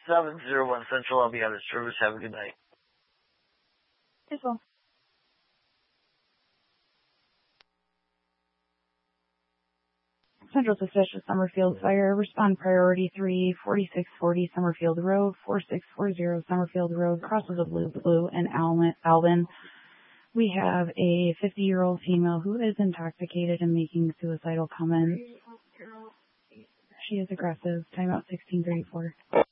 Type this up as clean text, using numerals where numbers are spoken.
701 Central. I'll be out of service. Have a good night. As well. Central Suspicious Summerfield Fire. Respond priority 3, 4640 Summerfield Road, 4640 Summerfield Road, crosses of Blue and Alvin. We have a 50-year-old female who is intoxicated and making suicidal comments. She is aggressive. Timeout 1634.